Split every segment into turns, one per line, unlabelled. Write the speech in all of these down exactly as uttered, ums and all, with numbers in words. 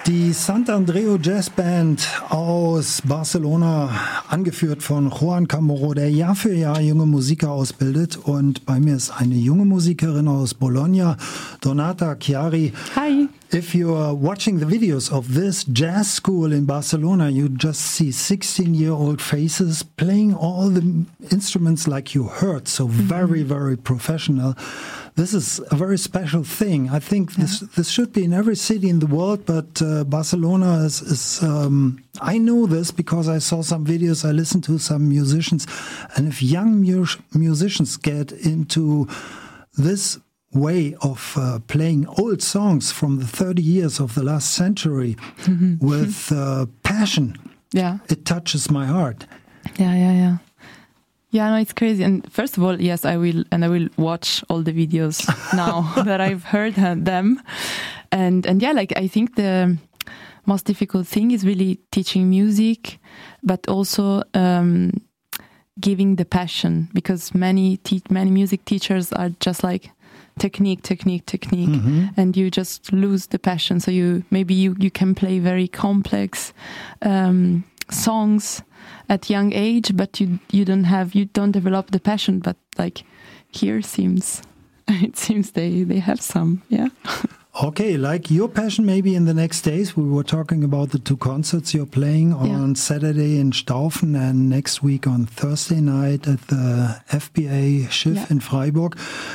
Die Sant'Andreu Jazz Band aus Barcelona, angeführt von Juan Chamorro, der Jahr für Jahr junge Musiker ausbildet. Und bei mir ist eine junge Musikerin aus Bologna, Donata Chiari.
Hi.
If you are watching the videos of this jazz school in Barcelona, you just see sixteen-year-old faces playing all the instruments like you heard, so very, very professional. This is a very special thing. I think this, this should be in every city in the world, but uh, Barcelona is, is um, I know this because I saw some videos, I listened to some musicians, and if young mu- musicians get into this way of uh, playing old songs from the thirty years of the last century mm-hmm. with uh, passion,
yeah,
it touches my heart.
Yeah, yeah, yeah. Yeah, no, it's crazy. And first of all, yes, I will, and I will watch all the videos now that I've heard them. And and yeah, like I think the most difficult thing is really teaching music, but also um, giving the passion, because many te- many music teachers are just like technique, technique, technique, mm-hmm. and you just lose the passion. So you maybe you, you can play very complex um, songs at young age, but you you don't have you don't develop the passion. But like here seems it seems they they have some, yeah.
Okay, like your passion maybe in the next days. We were talking about the two concerts you're playing on yeah. Saturday in Staufen and next week on Thursday night at the F B A Schiff yeah. in Freiburg.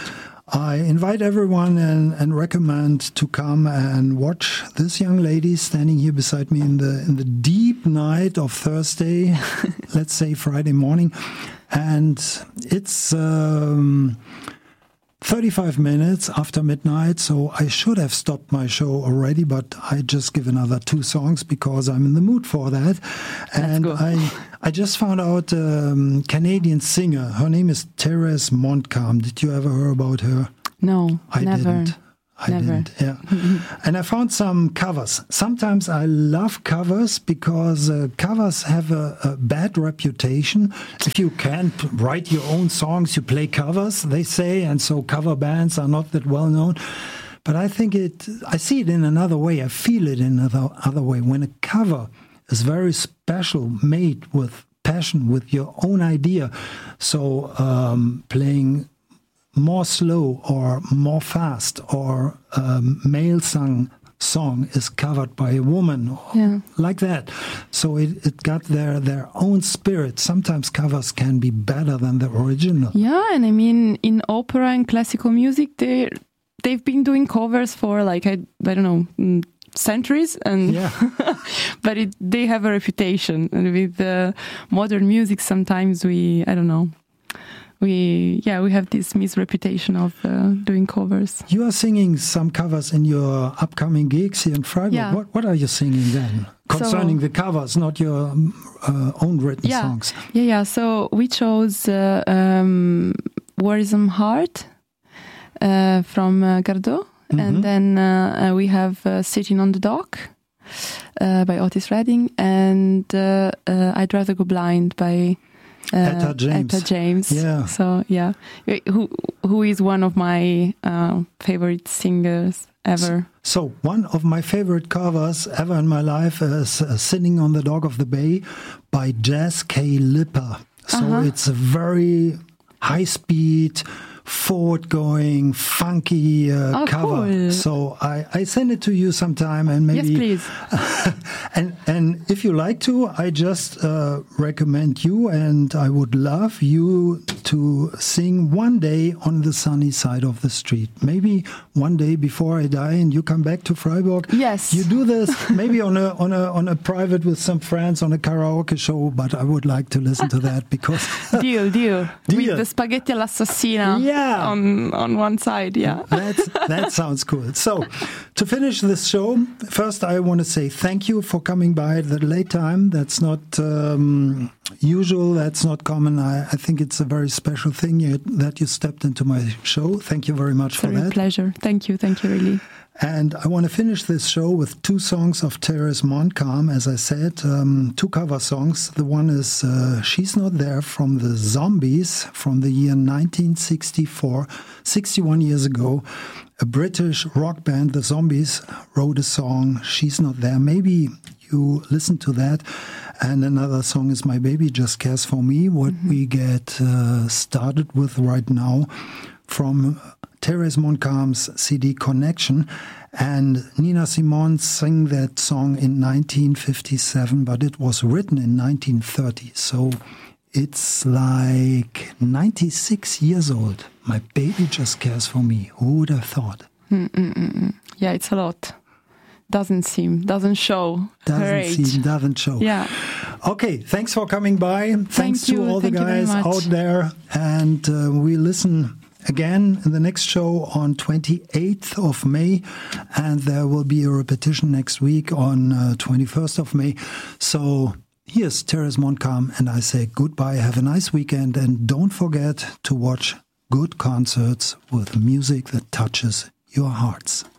I invite everyone and, and recommend to come and watch this young lady standing here beside me in the in the deep night of Thursday, let's say Friday morning. And it's um, thirty-five minutes after midnight, so I should have stopped my show already, but I just give another two songs because I'm in the mood for that. And I I just found out a um, Canadian singer. Her name is Therese Montcalm. Did you ever hear about her?
No,
I
never.
didn't. I
Never.
didn't, yeah. And I found some covers. Sometimes I love covers because uh, covers have a, a bad reputation. If you can't write your own songs, you play covers, they say, and so cover bands are not that well known. But I think it, I see it in another way. I feel it in another other way. When a cover is very special, made with passion, with your own idea. So um, playing more slow or more fast, or um, male sung song is covered by a woman,
yeah.
like that. So it, it got their, their own spirit. Sometimes covers can be better than the original.
Yeah, and I mean, in opera and classical music, they they've been doing covers for like, I, I don't know, centuries, and
yeah.
but it, they have a reputation. And with uh, modern music, sometimes we, I don't know, We yeah we have this misreputation of uh, doing covers.
You are singing some covers in your upcoming gigs here in Freiburg.
Yeah.
What what are you singing then? Concerning
so,
the covers, not your uh, own written
yeah,
songs.
Yeah, yeah. So we chose uh, um, Worrisome Heart uh, from uh, Gardot, mm-hmm. and then uh, uh, we have uh, Sitting on the Dock uh, by Otis Redding, and uh, uh, I'd Rather Go Blind by Uh,
Etta James.
Etta James.
Yeah.
So yeah, who who is one of my uh, favorite singers ever.
So, so one of my favorite covers ever in my life is uh, "Sitting on the Dock of the Bay" by Jazz K. Lipper. So uh-huh. it's a very high speed, forward-going, funky uh,
oh,
cover.
Cool.
So I, I send it to you sometime, and maybe.
Yes, please.
and and if you like to, I just uh, recommend you, and I would love you to sing one day on the sunny side of the street. Maybe one day before I die, and you come back to Freiburg.
Yes.
You do this maybe on a on a on a private with some friends on a karaoke show. But I would like to listen to that because
deal, deal,
deal
with the spaghetti all'assassina.
Yeah.
On on one side, yeah.
That's, that sounds cool. So, to finish this show, first I want to say thank you for coming by at the late time. That's not um, usual. That's not common. I, I think it's a very special thing you, that you stepped into my show. Thank you very much
it's
for
a real
that.
Pleasure. Thank you. Thank you, really.
And I want to finish this show with two songs of Therese Montcalm, as I said, um, two cover songs. The one is uh, She's Not There from the Zombies from the year nineteen sixty-four, sixty-one years ago. A British rock band, the Zombies, wrote a song, She's Not There. Maybe you listen to that. And another song is My Baby Just Cares For Me, what mm-hmm. we get uh, started with right now from Therese Montcalm's C D Connection. And Nina Simone sang that song in nineteen fifty-seven, but it was written in nineteen thirty. So it's like ninety-six years old. My baby just cares for me. Who would have thought?
Mm-mm-mm. Yeah, it's a lot. Doesn't seem, doesn't show.
Doesn't seem, doesn't show.
Yeah.
Okay, thanks for coming by. Thanks
Thank you.
to all
Thank
the guys out there. And uh, we listen again in the next show on twenty-eighth of May, and there will be a repetition next week on uh, twenty-first of May. So here's Therese Montcalm, and I say goodbye, have a nice weekend, and don't forget to watch good concerts with music that touches your hearts.